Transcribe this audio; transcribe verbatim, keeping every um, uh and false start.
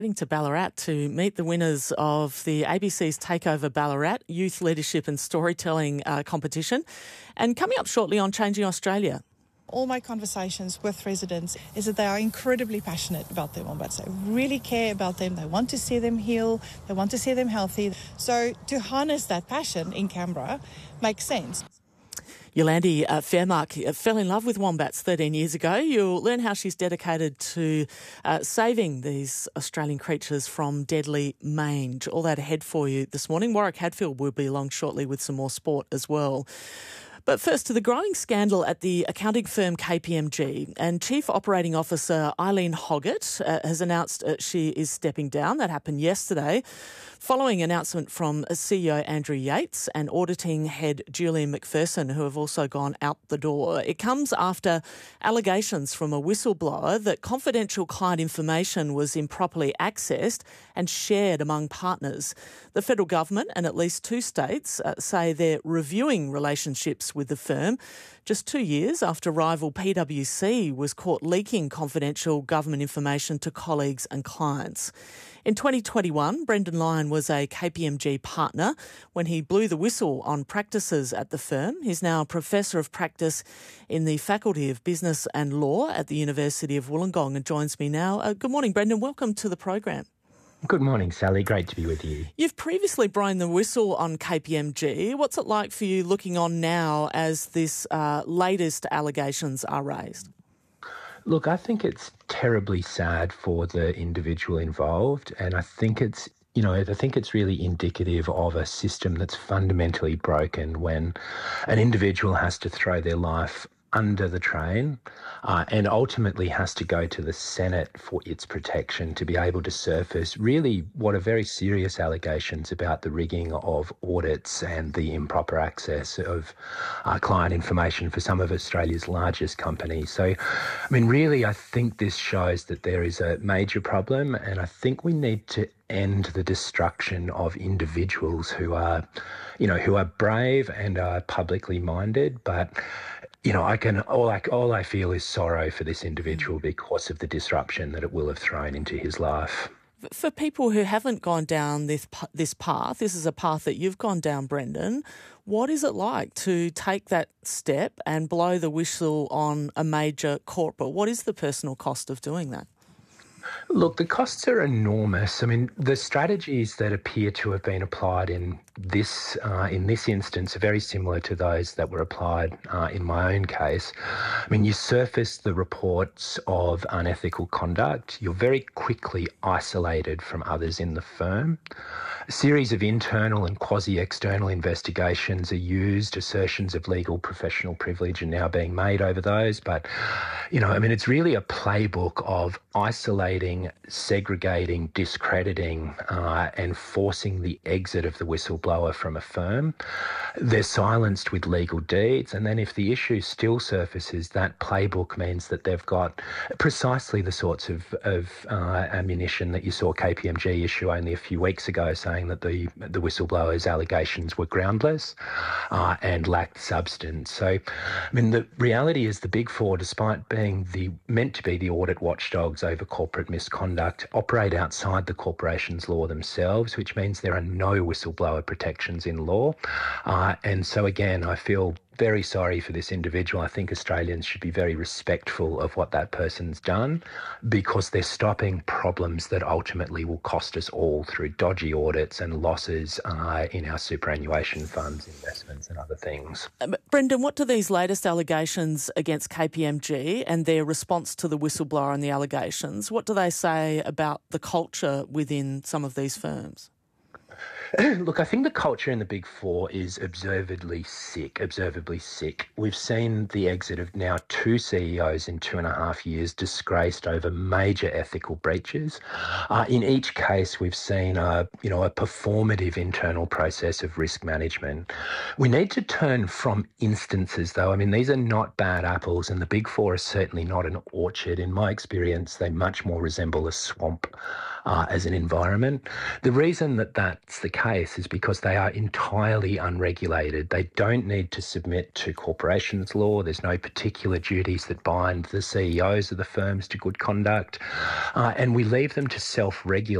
Heading to Ballarat to meet the winners of the A B C's Takeover Ballarat Youth Leadership and Storytelling uh, competition. And coming up shortly on Changing Australia. All my conversations with residents is that they are incredibly passionate about their wombats. They really care about them. They want to see them heal. They want to see them healthy. So to harness that passion in Canberra makes sense. Yolandi uh, Fairmark uh, fell in love with wombats thirteen years ago. You'll learn how she's dedicated to uh, saving these Australian creatures from deadly mange. All that ahead for you this morning. Warwick Hadfield will be along shortly with some more sport as well. But first, to the growing scandal at the accounting firm K P M G. And Chief Operating Officer Eileen Hoggett uh, has announced uh, she is stepping down. That happened yesterday, following announcement from C E O Andrew Yates and auditing head Julian McPherson, who have also gone out the door. It comes after allegations from a whistleblower that confidential client information was improperly accessed and shared among partners. The federal government and at least two states uh, say they're reviewing relationships with the firm, just two years after rival P W C was caught leaking confidential government information to colleagues and clients. In twenty twenty-one, Brendan Lyon was a K P M G partner when he blew the whistle on practices at the firm. He's now a Professor of Practice in the Faculty of Business and Law at the University of Wollongong and joins me now. Uh, good morning, Brendan. Welcome to the program. Good morning, Sally. Great to be with you. You've previously blown the whistle on K P M G. What's it like for you looking on now as this uh, latest allegations are raised? Look, I think it's terribly sad for the individual involved, and I think it's, you know, I think it's really indicative of a system that's fundamentally broken when an individual has to throw their life under the train uh, and ultimately has to go to the Senate for its protection to be able to surface really what are very serious allegations about the rigging of audits and the improper access of uh, client information for some of Australia's largest companies. So, I mean, really, I think this shows that there is a major problem, and I think we need to end the destruction of individuals who are, you know, who are brave and are publicly minded, but you know, I can all I all I feel is sorrow for this individual because of the disruption that it will have thrown into his life. For people who haven't gone down this this path, this is a path that you've gone down, Brendan. What is it like to take that step and blow the whistle on a major corporate? What is the personal cost of doing that? Look, the costs are enormous. I mean, the strategies that appear to have been applied in this uh, in this instance are very similar to those that were applied uh, in my own case. I mean, you surface the reports of unethical conduct. You're very quickly isolated from others in the firm. A series of internal and quasi-external investigations are used. Assertions of legal professional privilege are now being made over those. But, you know, I mean, it's really a playbook of isolating, segregating, discrediting, uh, and forcing the exit of the whistleblower from a firm. They're silenced with legal deeds, and then if the issue still surfaces, that playbook means that they've got precisely the sorts of, of uh, ammunition that you saw K P M G issue only a few weeks ago, saying that the the whistleblower's allegations were groundless uh, and lacked substance. So, I mean, the reality is the Big Four, despite being the meant to be the audit watchdogs over corporate misconduct, operate outside the corporation's law themselves, which means there are no whistleblower protections in law. Uh, and so, again, I feel very sorry for this individual. I think Australians should be very respectful of what that person's done because they're stopping problems that ultimately will cost us all through dodgy audits and losses uh, in our superannuation funds, investments and other things. Um, Brendan, what do these latest allegations against K P M G and their response to the whistleblower and the allegations, what do they say about the culture within some of these firms? Look, I think the culture in the Big Four is observably sick, observably sick. We've seen the exit of now two C E Os in two and a half years disgraced over major ethical breaches. Uh, in each case, we've seen a, you know, a performative internal process of risk management. We need to turn from instances, though. I mean, these are not bad apples, and the Big Four is certainly not an orchard. In my experience, they much more resemble a swamp uh, as an environment. The reason that that's the case case is because they are entirely unregulated. They don't need to submit to corporations law. There's no particular duties that bind the C E Os of the firms to good conduct. Uh, and we leave them to self-regulate